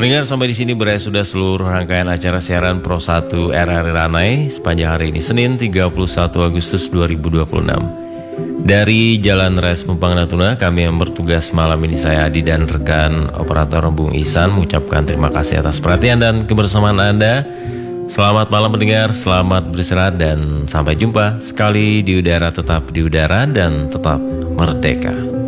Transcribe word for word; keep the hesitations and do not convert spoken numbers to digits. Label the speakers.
Speaker 1: Pendengar, sampai di sini berakhir sudah seluruh rangkaian acara siaran Pro satu R R I Ranai sepanjang hari ini Senin tiga puluh satu Agustus dua ribu dua puluh enam. Dari Jalan Raya Pelumpang Natuna, kami yang bertugas malam ini, saya Adi dan rekan operator Bung Ihsan, mengucapkan terima kasih atas perhatian dan kebersamaan Anda. Selamat malam pendengar, selamat beristirahat dan sampai jumpa sekali di udara, tetap di udara dan tetap merdeka.